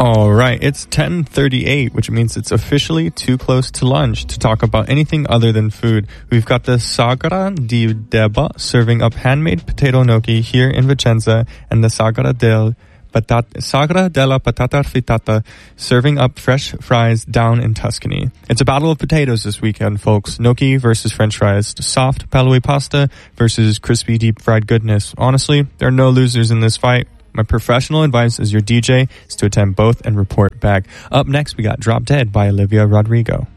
All right, it's 10:38, which means it's officially too close to lunch to talk about anything other than food. We've got the Sagra di Deba serving up handmade potato gnocchi here in Vicenza, and the Sagra della Patata Frittata serving up fresh fries down in Tuscany. It's a battle of potatoes this weekend, folks. Gnocchi versus French fries. Soft palloy pasta versus crispy deep fried goodness. Honestly, there are no losers in this fight. My professional advice as your DJ is to attend both and report back. Up next, we got Drop Dead by Olivia Rodrigo.